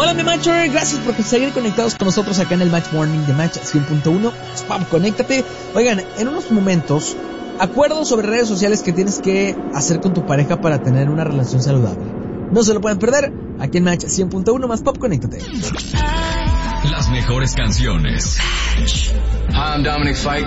Hola mi Matcher, gracias por seguir conectados con nosotros acá en el Match Morning de Match 100.1. Spam, conéctate. Oigan, en unos momentos, acuerdos sobre redes sociales que tienes que hacer con tu pareja para tener una relación saludable. No se lo pueden perder, aquí en Match 100.1 más Pop, conéctate. Las mejores canciones. Hi, I'm Dominic Fike.